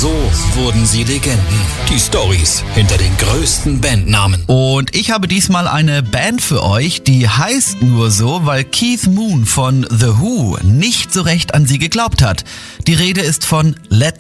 So wurden sie Legenden. Die Storys hinter den größten Bandnamen. Und ich habe diesmal eine Band für euch, die heißt nur so, weil Keith Moon von The Who nicht so recht an sie geglaubt hat. Die Rede ist von Led